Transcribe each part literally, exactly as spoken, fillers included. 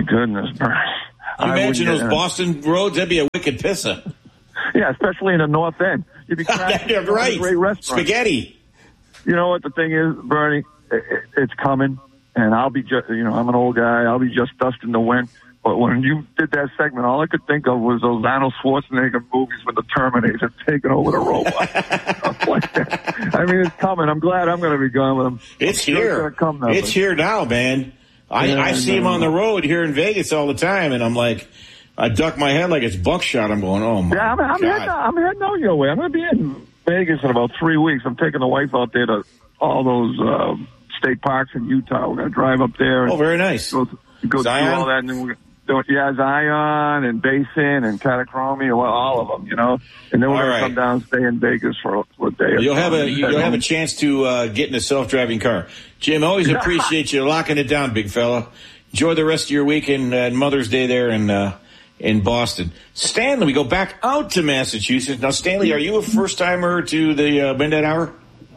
goodness, Bernie. You imagine those uh, Boston roads? That'd be a wicked pisser. Yeah, especially in the North End. You'd be crashing You're right. Great restaurant. Spaghetti. You know what the thing is, Bernie? It, it, it's coming, and I'll be just, you know, I'm an old guy. I'll be just dust in the wind. But when you did that segment, all I could think of was those Arnold Schwarzenegger movies with the Terminator taking over the robot. Stuff like that. I mean, it's coming. I'm glad I'm going to be going with them. It's sure here. It's, come now, it's but. here now, man. I, Yeah, I see him no, on the road here in Vegas all the time, and I'm like, I duck my head like it's buckshot. I'm going, oh, my Yeah, I'm, I'm, God. heading, I'm heading out your way. I'm going to be in Vegas in about three weeks. I'm taking the wife out there to all those uh, state parks in Utah. We're going to drive up there. And Oh, very nice. Go, go through all that, and then we're going to yeah, Zion and Basin and Catacromy, all of them, you know. And then we're going right. to come down and stay in Vegas for, for a day. Well, you'll have a you you'll have a chance to uh, get in a self-driving car. Jim, always appreciate you locking it down, big fella. Enjoy the rest of your weekend and Mother's Day there in uh, in Boston. Stanley, we go back out to Massachusetts. Now, Stanley, are you a first-timer to the uh, Midnight Hour?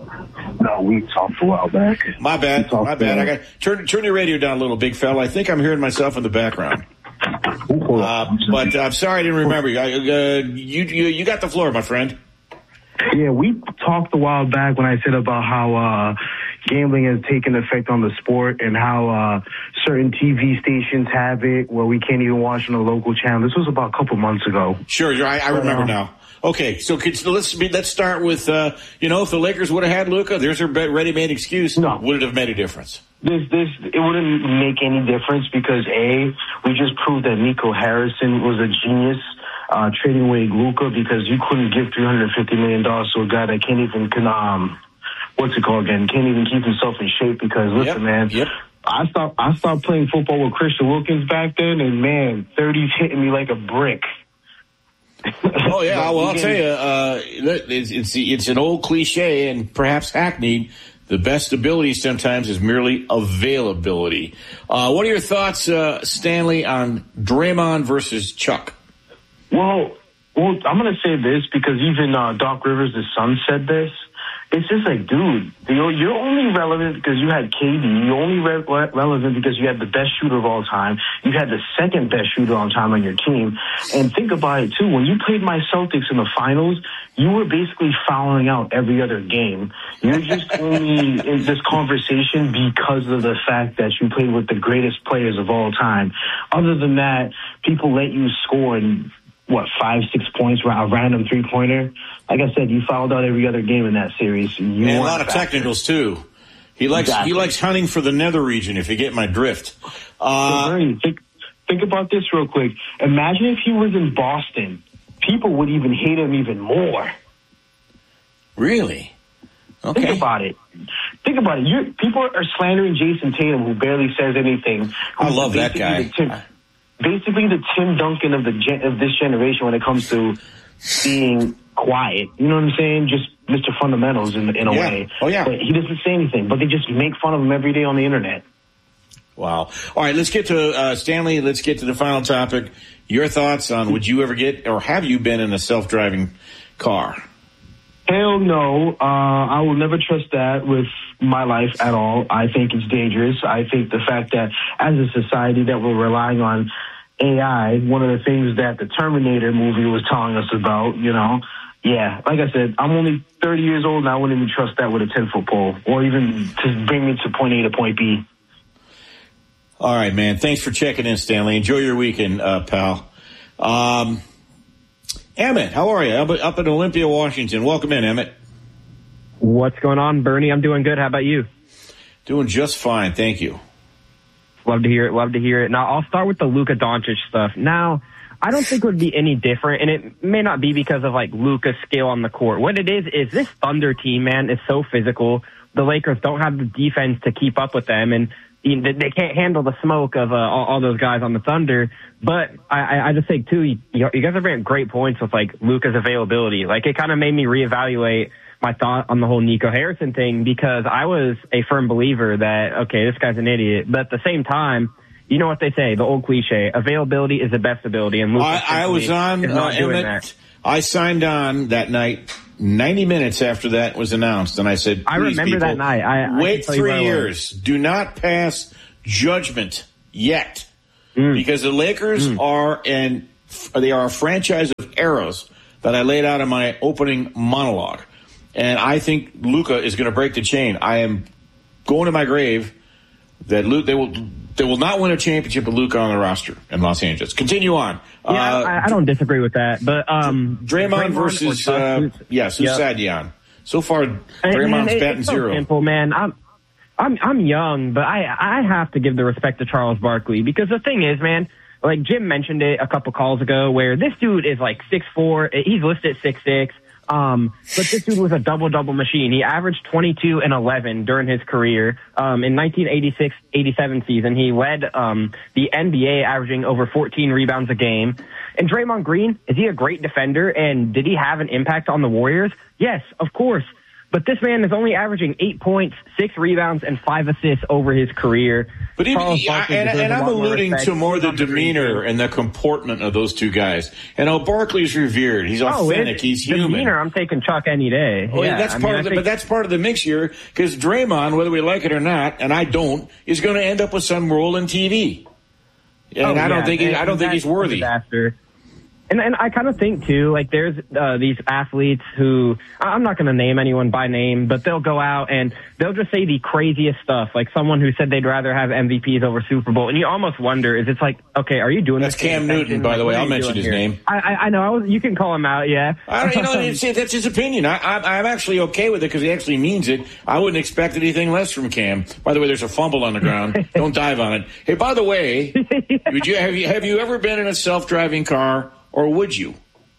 No, we talked a while back. My bad, my bad. I got turn turn your radio down a little, big fella. I think I'm hearing myself in the background. Uh, but I'm sorry I didn't remember you. Uh, you, you. You got the floor, my friend. Yeah, we talked a while back when I said about how uh, gambling has taken effect on the sport and how uh, certain T V stations have it where we can't even watch on a local channel. This was about a couple months ago. Sure, I, I remember uh, now. Okay, so could, so let's be, let's start with uh, you know, if the Lakers would have had Luka, there's their ready-made excuse. No. Would it have made a difference? This, this, it wouldn't make any difference because A, we just proved that Nico Harrison was a genius uh, trading away Luka because you couldn't give three hundred fifty million dollars to a guy that can't even, can, um, what's it called again, can't even keep himself in shape because, listen, yep, man, yep. I stopped, I stopped playing football with Christian Wilkins back then, and, man, thirty's hitting me like a brick. Oh, yeah, well, I'll tell you, uh, it's, it's, it's an old cliche and perhaps hackneyed. The best ability sometimes is merely availability. Uh, what are your thoughts, uh, Stanley, on Draymond versus Chuck? Well, well, I'm going to say this because even uh, Doc Rivers, his son, said this. It's just like, dude, you're, you're only relevant because you had K D. You're only re- relevant because you had the best shooter of all time. You had the second best shooter on time on your team. And think about it, too. When you played my Celtics in the finals, you were basically fouling out every other game. You're just only in this conversation because of the fact that you played with the greatest players of all time. Other than that, people let you score in, what, five, six points, a random three-pointer. Like I said, you fouled out every other game in that series. You and a lot of technicals, too. He likes exactly. he likes hunting for the nether region, if you get my drift. Uh, so Bernie, think, think about this real quick. Imagine if he was in Boston. People would even hate him even more. Really? Okay. Think about it. Think about it. You're, people are slandering Jason Tatum, who barely says anything. I love that guy. The Tim, basically the Tim Duncan of the gen, of this generation when it comes to being quiet. You know what I'm saying? Just Mister Fundamentals in, in a yeah. way. Oh, yeah. But he doesn't say anything, but they just make fun of him every day on the internet. Wow. All right, let's get to, uh, Stanley, let's get to the final topic. Your thoughts on would you ever get, or have you been in a self-driving car? Hell no. Uh, I will never trust that with my life at all. I think it's dangerous. I think the fact that as a society that we're relying on A I, one of the things that the Terminator movie was telling us about, you know, yeah, like I said, I'm only thirty years old and I wouldn't even trust that with a ten-foot pole or even to bring me to point A to point B. All right, man. Thanks for checking in, Stanley. Enjoy your weekend, uh, pal. Um, Emmett, how are you? Up, up in Olympia, Washington. Welcome in, Emmett. What's going on, Bernie? I'm doing good. How about you? Doing just fine. Thank you. Love to hear it. Love to hear it. Now, I'll start with the Luka Doncic stuff. Now, I don't think it would be any different, and it may not be because of, like, Luka's skill on the court. What it is, is this Thunder team, man, is so physical. The Lakers don't have the defense to keep up with them, and they can't handle the smoke of uh, all, all those guys on the Thunder. But I, I just think, too, you, you guys are bringing great points with, like, Luka's availability. Like, it kind of made me reevaluate my thought on the whole Nico Harrison thing because I was a firm believer that, okay, this guy's an idiot. But at the same time, you know what they say, the old cliche, availability is the best ability. And Luka I, I was on, uh, Emmett, I signed on that night. ninety minutes after that was announced, and I said, I remember people, that night. I, wait I three years. Do not pass judgment yet. mm. because the Lakers mm. are and they are a franchise of arrows that I laid out in my opening monologue. And I think Luka is going to break the chain. I am going to my grave that Luka, they will they will not win a championship with Luka on the roster in Los Angeles. Continue on. Yeah, uh, I, I don't disagree with that. But um, Draymond, Draymond versus uh, yeah, Susadian. Yep. So far, Draymond's it, batting it's so zero. Simple, man. I'm I'm I'm young, but I I have to give the respect to Charles Barkley because the thing is, man. Like Jim mentioned it a couple calls ago, where this dude is like six four. He's listed at six six. Um, but this dude was a double-double machine. He averaged twenty-two and eleven during his career. Um, in nineteen eighty-six eighty-seven season, he led um, the N B A averaging over fourteen rebounds a game. And Draymond Green, is he a great defender? And did he have an impact on the Warriors? Yes, of course. But this man is only averaging eight points, six rebounds, and five assists over his career. But even, I, and, and I'm alluding to more the demeanor and the comportment of those two guys. And oh, Barkley's revered. He's authentic. Oh, He's human. Demeanor, I'm taking Chuck any day. Well, yeah, that's I part mean, of the, think, but that's part of the mix here because Draymond, whether we like it or not, and I don't, is going to end up with some role in T V. And oh, I don't yeah. think he, and I don't think he's worthy. Disaster. And and I kind of think, too, like there's uh, these athletes who, I'm not going to name anyone by name, but they'll go out and they'll just say the craziest stuff, like someone who said they'd rather have M V Ps over Super Bowl. And you almost wonder, is it's like, okay, are you doing That's this? That's Cam Newton, by like, the way. I'll mention his here? name. I, I, I know. I was, you can call him out, yeah. I don't, you know, it's, that's his opinion. I, I, I'm actually okay with it because he actually means it. I wouldn't expect anything less from Cam. By the way, there's a fumble on the ground. Don't dive on it. Hey, by the way, yeah. would you, have, you, have you ever been in a self-driving car, or would you?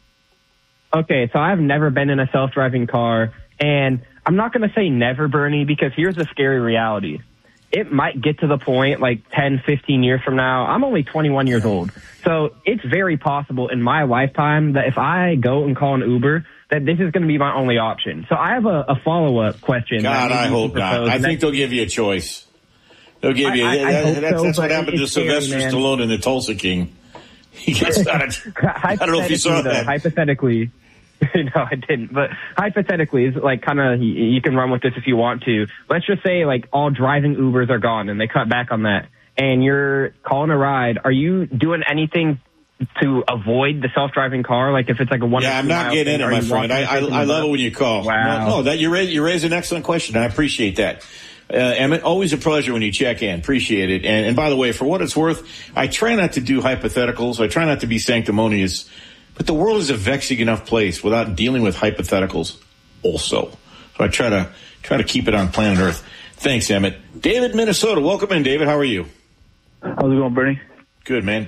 Okay, so I've never been in a self-driving car, and I'm not going to say never, Bernie, because here's the scary reality. It might get to the point, like ten, fifteen years from now. I'm only twenty-one years old. So it's very possible in my lifetime that if I go and call an Uber, that this is going to be my only option. So I have a, a follow-up question. God, I hope not. I think they'll give you a choice. They'll give you. I, I, that, I that's so, that's what happened to scary, Sylvester man. Stallone in The Tulsa King. He gets out of, I don't know if you saw though, that. Hypothetically. No, I didn't. But hypothetically, it's like kind of, you, you can run with this if you want to. Let's just say like all driving Ubers are gone and they cut back on that. And you're calling a ride. Are you doing anything to avoid the self-driving car? Like if it's like a one. Yeah, I'm not getting in it, my friend. I, I, I love it when you call. Wow. No, no that you raise, you raise an excellent question. I appreciate that. Uh, Emmett, always a pleasure when you check in. Appreciate it. And, and by the way, for what it's worth, I try not to do hypotheticals. I try not to be sanctimonious. But the world is a vexing enough place without dealing with hypotheticals also. So I try to try to keep it on planet Earth. Thanks, Emmett. David, Minnesota. Welcome in, David. How are you? How's it going, Bernie? Good, man.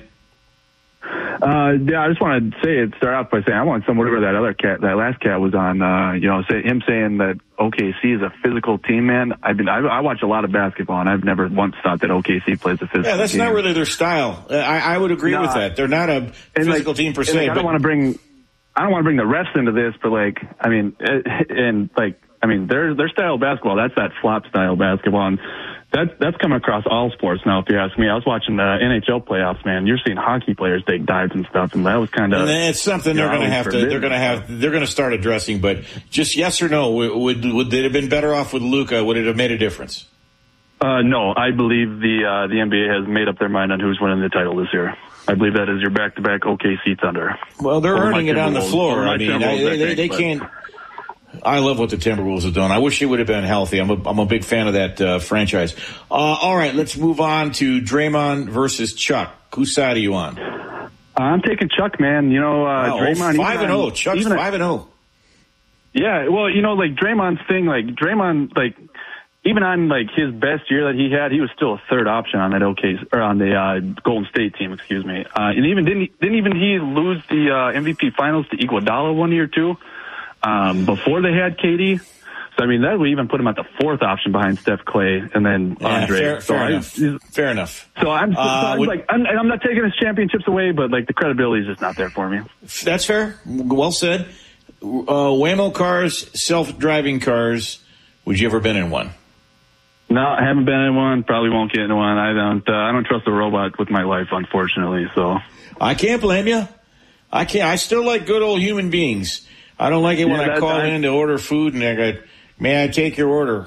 Uh, yeah, I just want to say it. Start off by saying I want some whatever that other cat, that last cat was on. Uh, you know, say, him saying that O K C is a physical team. Man, I've been I, I watch a lot of basketball, and I've never once thought that O K C plays a physical. Yeah, that's team. not really their style. I, I would agree no, with that. They're not a physical like, team per se. Like, I don't want to bring I don't want to bring the refs into this, but like I mean, and like I mean, their their style of basketball, that's that flop style basketball. And That, that's coming across all sports now, if you ask me. I was watching the N H L playoffs, man. You're seeing hockey players take dives and stuff, and that was kind of. It's something they're going to have to. They're going to have. They're going to start addressing. But just yes or no, would would it have been better off with Luka? Would it have made a difference? Uh, no, I believe the uh, the N B A has made up their mind on who's winning the title this year. I believe that is your back-to-back O K C Thunder. Well, they're earning it on the floor. I mean, I, they, they, they can't. I love what the Timberwolves have done. I wish he would have been healthy. I'm a, I'm a big fan of that uh, franchise. Uh, all right, let's move on to Draymond versus Chuck. Whose side are you on? Uh, I'm taking Chuck, man. You know, uh, oh, Draymond. five and zero. Chuck's five and zero. Yeah, well, you know, like Draymond's thing, like Draymond, like even on like his best year that he had, he was still a third option on that O K C or on the uh, Golden State team. Excuse me. Uh, and even didn't didn't even he lose the uh, M V P Finals to Iguodala one year too? Um, before they had K D. So, I mean, that would even put him at the fourth option behind Steph Clay and then yeah, Andre. Fair, so fair I, enough. Fair enough. So I'm, so uh, I'm would, like, I'm, I'm not taking his championships away, but like the credibility is just not there for me. That's fair. Well said. Uh, Waymo cars, self-driving cars. Would you ever been in one? No, I haven't been in one. Probably won't get in one. I don't, uh, I don't trust a robot with my life, unfortunately. So I can't blame you. I can't. I still like good old human beings. I don't like it when yeah, I call I, in to order food and I go, may I take your order?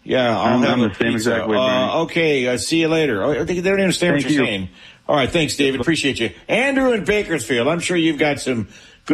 Yeah, I'll I'm, have I'm a the same pizza. exact way, Bernie. Uh, okay, uh, see you later. Oh, they, they don't understand Thank what you're you. saying. All right, thanks, David. Appreciate you. Andrew in Bakersfield. I'm sure you've got some